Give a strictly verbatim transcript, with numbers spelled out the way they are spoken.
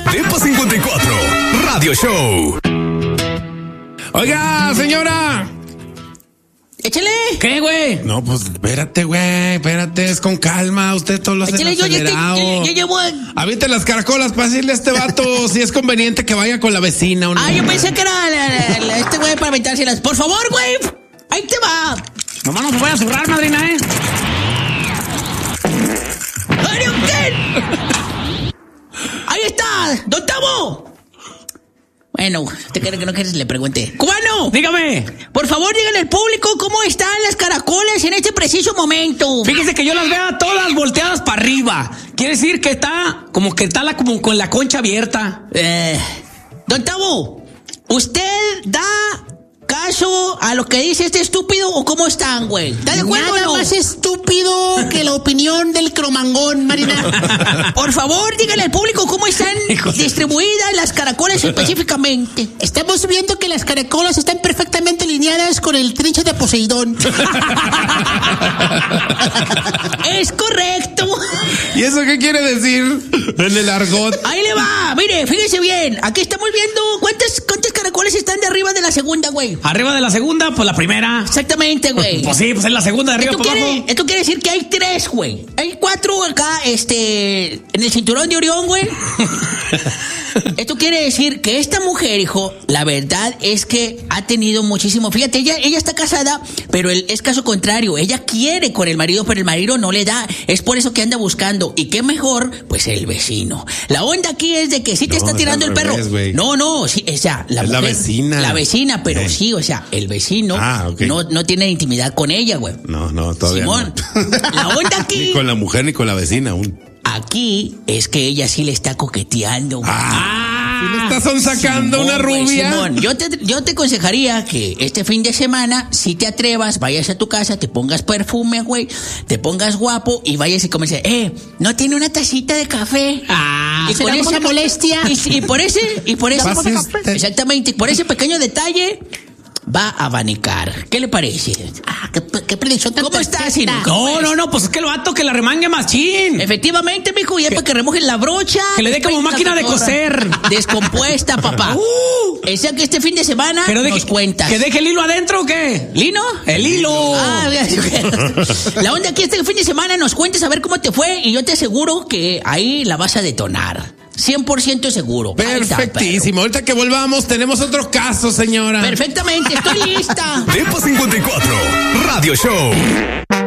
Depa cincuenta y cuatro, Radio Show. Oiga, señora. Échale. ¿Qué, güey? No, pues espérate, güey, espérate, es con calma, usted todo lo hace Échale, yo, yo, acelerado. yo, yo llevo... Aviente las caracolas para decirle a este vato si es conveniente que vaya con la vecina o no. Ah, yo pensé que era la, la, la, este güey para aventárselas. Por favor, güey, ahí te va. Nomás no se vaya a zurrar, madrina, ¿eh? Ahí está, don Tavo. Bueno, ¿usted cree que no quieres? Le pregunté. ¡Cubano! Dígame. Por favor, díganle al público cómo están las caracolas en este preciso momento. Fíjese que yo las veo todas volteadas para arriba. Quiere decir que está como que está la, como con la concha abierta. Eh, don Tavo, ¿usted da caso a lo que dice este estúpido o cómo están, güey? ¿Está de acuerdo Nada o no? más estúpido que la opinión del cromangón, Marina. Por favor, díganle al público cómo están distribuidas las caracolas específicamente. Estamos viendo que las caracolas están perfectamente alineadas con el trinche de Poseidón. Es correcto. ¿Y eso qué quiere decir en el argot? Ahí le va. Mire, fíjese bien. Aquí estamos viendo cuántas, cuántas caracolas están de arriba de la segunda, güey. Arriba de la segunda, pues la primera. Exactamente, güey. Pues sí, pues es la segunda de arriba Esto para quiere, abajo. esto quiere decir que hay tres, güey. Hay cuatro acá, este, en el cinturón de Orión, güey. Esto quiere decir que esta mujer, hijo, la verdad es que ha tenido muchísimo. Fíjate, ella, ella está casada, pero el, es caso contrario. Ella quiere con el marido, pero el marido no le da. Es por eso que anda buscando. ¿Y qué mejor? Pues el vecino. La onda aquí es de que sí te No, está es tirando al el perro. revés, güey. No, no, sí, o sea, la Es la mujer, vecina. La vecina, pero Eh. sí, o sea, el vecino Ah, ok. no, no tiene intimidad con ella, güey. No, no, todavía Simón, no. la onda aquí- Ni con la mujer ni con la vecina aún. Aquí es que ella sí le está coqueteando, güey. Ah, ¿sí le estás sonsacando Simón, una güey, rubia? Simón, yo te, yo te aconsejaría que este fin de semana, si te atrevas, vayas a tu casa, te pongas perfume, güey, te pongas guapo y vayas y comiences, eh, ¿no tiene una tacita de café? Ah, y ¿será una molestia? Y, y por ese, y por ese, Pase usted. exactamente, y por ese pequeño detalle, va a abanicar. ¿Qué le parece? Ah, qué, qué predicción tan ¿Cómo estás, perfecta. Inu? No, no, no, pues es que el vato que la remangue machín. Efectivamente, mijo, ya para que remojen la brocha. Que le dé como Venga, máquina de cotorra. coser. Descompuesta, papá. Uh. O sea que este fin de semana Pero de nos que, cuentas. ¿Que deje el hilo adentro o qué? ¿Lino? El hilo. Ah, la onda aquí este fin de semana nos cuentes a ver cómo te fue y yo te aseguro que ahí la vas a detonar. cien por ciento seguro. Ahí está, Perfectísimo. Ahorita que volvamos, tenemos otro caso, señora. perro. Perfectamente, estoy lista. Depa cincuenta y cuatro, Radio Show.